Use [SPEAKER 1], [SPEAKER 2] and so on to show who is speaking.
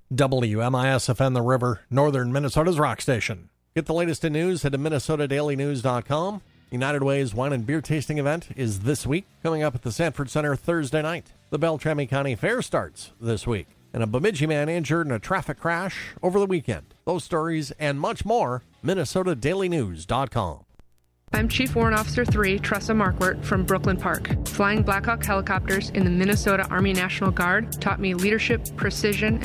[SPEAKER 1] WMISFN The River, northern Minnesota's rock station. Get the latest in news, head to MinnesotaDailyNews.com. United Way's wine and beer tasting event is this week, coming up at the Sanford Center Thursday night. The Beltrami County Fair starts this week, and a Bemidji man injured in a traffic crash over the weekend. Those stories and much more, MinnesotaDailyNews.com.
[SPEAKER 2] I'm Chief Warrant Officer 3, Tressa Markwart from Brooklyn Park. Flying Blackhawk helicopters in the Minnesota Army National Guard taught me leadership, precision,